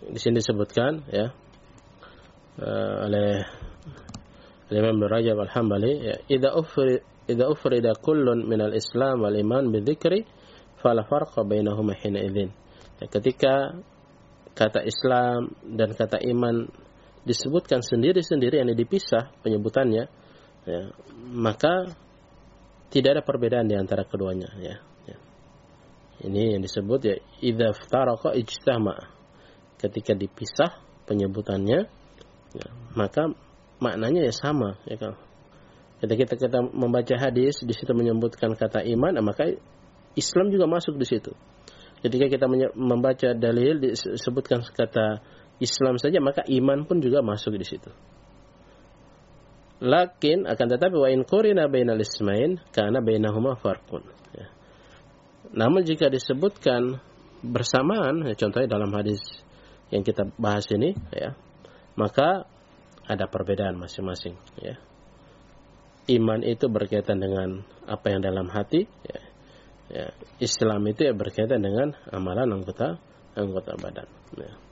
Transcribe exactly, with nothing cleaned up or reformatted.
di sini disebutkan ya uh, oleh Imam Rajab Al-Hambali, ya, idza ufri idza ufrida kullun minal Islam wal iman bidzikri fala farqa bainahuma hina idzin. Ya, ketika kata Islam dan kata iman disebutkan sendiri-sendiri, yang dipisah penyebutannya, ya, maka tidak ada perbedaan di antara keduanya, ya. Ya. Ini yang disebut ya idza iftaraqa ijtama. Ketika dipisah penyebutannya, ya, maka maknanya ya sama, ya kan. Ketika kita, kita membaca hadis di situ menyebutkan kata iman, maka Islam juga masuk di situ. Ketika kita membaca dalil disebutkan kata Islam saja, maka iman pun juga masuk di situ. Lakin akan tetapi wa in qurina bainal ismain kana bainahuma farqun. Ya. Namun jika disebutkan bersamaan, ya, contohnya dalam hadis yang kita bahas ini, ya, maka ada perbedaan masing-masing. Ya. Iman itu berkaitan dengan apa yang dalam hati. Ya. Ya. Islam itu ya berkaitan dengan amalan anggota anggota badan. Ya.